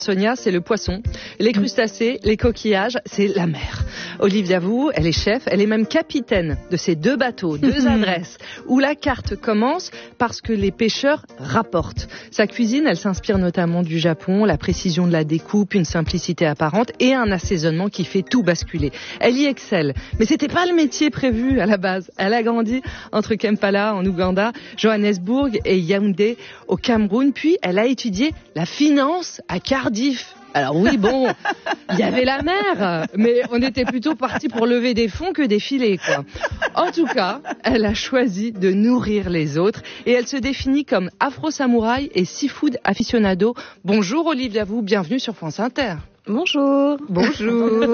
Sonia, c'est le poisson. Les crustacés, les coquillages, c'est la mer. Olivia Wu, elle est chef, elle est même capitaine de ces 2 bateaux, 2 adresses, où la carte commence parce que les pêcheurs rapportent. Sa cuisine, elle s'inspire notamment du Japon, la précision de la découpe, une simplicité apparente et un assaisonnement qui fait tout basculer. Elle y excelle, mais c'était pas le métier prévu à la base. Elle a grandi entre Kampala en Ouganda, Johannesburg et Yaoundé au Cameroun, puis elle a étudié la finance à Cardiff. Alors oui, bon, il y avait la mer, mais on était plutôt parti pour lever des fonds que des filets, quoi. En tout cas, elle a choisi de nourrir les autres et elle se définit comme afro-samouraï et seafood aficionado. Bonjour Olivia Wu, bienvenue sur France Inter. Bonjour. Bonjour.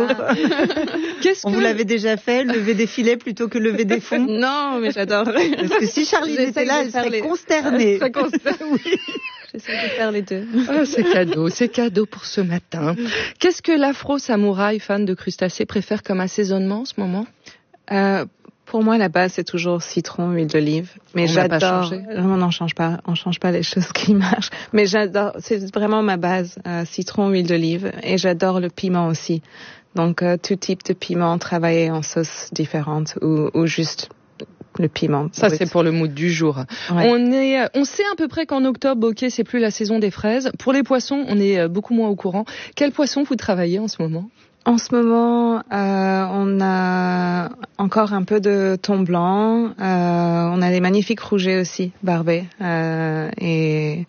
On vous l'avait déjà fait, lever des filets plutôt que lever des fonds? Non, mais j'adore. Parce que si Charline était là, elle serait consternée. Oui. J'essaie de faire les deux. Ah, c'est cadeau pour ce matin. Qu'est-ce que l'afro-samouraï fan de crustacés préfère comme assaisonnement en ce moment? Pour moi, la base, c'est toujours citron, huile d'olive. Mais j'adore. On n'en change pas. On change pas les choses qui marchent. Mais j'adore. C'est vraiment ma base. Citron, huile d'olive. Et j'adore le piment aussi. Donc, tout type de piment travaillé en sauce différente ou juste le piment. Ça, c'est pour le mood du jour. Ouais. On sait à peu près qu'en octobre, ok, c'est plus la saison des fraises. Pour les poissons, on est beaucoup moins au courant. Quel poisson vous travaillez en ce moment? En ce moment, on a encore un peu de thon blanc. On a des magnifiques rougets aussi, barbés. Et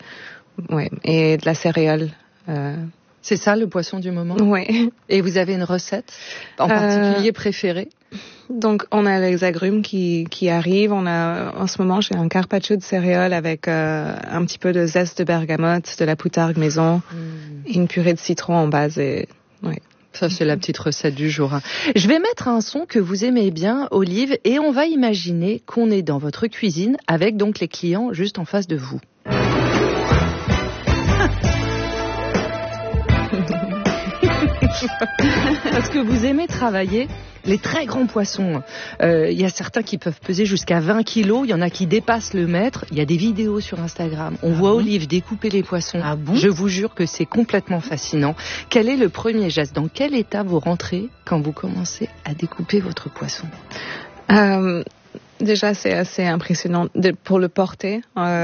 de la céréale. C'est ça le poisson du moment? Oui. Et vous avez une recette en particulier préférée? Donc, on a les agrumes qui arrivent. En ce moment, j'ai un carpaccio de céréales avec un petit peu de zeste de bergamote, de la poutargue maison, et une purée de citron en base. Ça, c'est la petite recette du jour. Je vais mettre un son que vous aimez bien, Olive, et on va imaginer qu'on est dans votre cuisine avec donc les clients juste en face de vous. Parce que vous aimez travailler les très grands poissons. Il y a certains qui peuvent peser jusqu'à 20 kilos. Il y en a qui dépassent le mètre. Il y a des vidéos sur Instagram. On voit Olive découper les poissons. Ah bon? Je vous jure que c'est complètement fascinant. Quel est le premier geste? Dans quel état vous rentrez quand vous commencez à découper votre poisson? Déjà, c'est assez impressionnant pour le porter.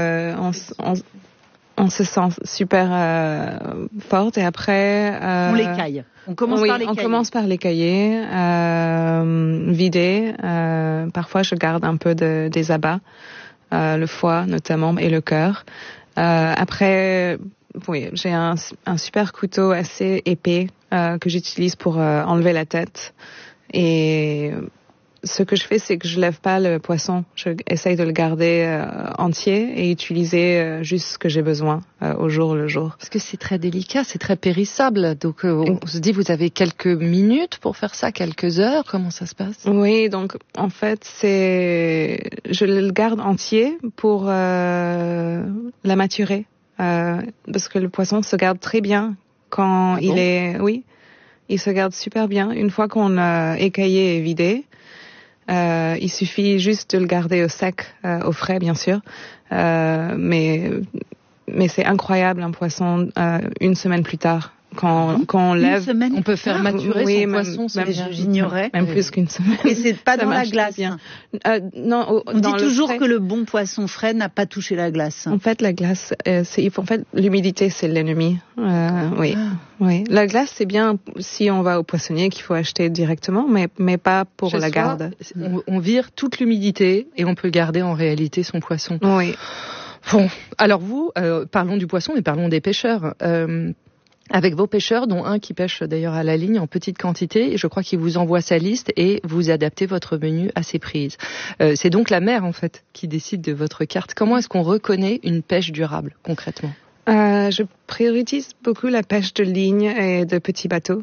On se sent super forte et après... on les caille. On commence par les cailler, vider. Parfois, je garde un peu des abats, le foie notamment et le cœur. Après, j'ai un super couteau assez épais que j'utilise pour enlever la tête. Et ce que je fais, c'est que je lève pas le poisson. Je essaye de le garder entier et utiliser juste ce que j'ai besoin au jour le jour. Parce que c'est très délicat, c'est très périssable. Donc on se dit, vous avez quelques minutes pour faire ça, quelques heures. Comment ça se passe? Oui, donc en fait, je le garde entier pour la maturer. Parce que le poisson se garde très bien quand il est... Oui, il se garde super bien. Une fois qu'on a écaillé et vidé, il suffit juste de le garder au sec, au frais bien sûr, mais c'est incroyable un poisson une semaine plus tard. Quand on lève, on peut faire maturer son poisson. J'ignorais. Même plus qu'une semaine. Et c'est pas dans la glace. Non. On dit toujours que le bon poisson frais n'a pas touché la glace. En fait, la glace, l'humidité, c'est l'ennemi. Oui. La glace, c'est bien si on va au poissonnier qu'il faut acheter directement, mais pas pour la garde. On vire toute l'humidité et on peut garder en réalité son poisson. Oui. Bon, alors vous, parlons du poisson et parlons des pêcheurs. Avec vos pêcheurs, dont un qui pêche d'ailleurs à la ligne en petite quantité, et je crois qu'il vous envoie sa liste et vous adaptez votre menu à ses prises. C'est donc la mer en fait qui décide de votre carte. Comment est-ce qu'on reconnaît une pêche durable concrètement? Je priorise beaucoup la pêche de ligne et de petits bateaux.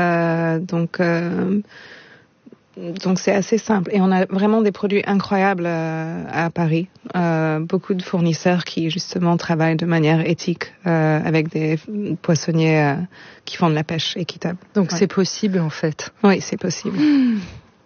Donc c'est assez simple et on a vraiment des produits incroyables à Paris. Beaucoup de fournisseurs qui justement travaillent de manière éthique avec des poissonniers qui font de la pêche équitable. Donc c'est possible en fait. Oui, c'est possible.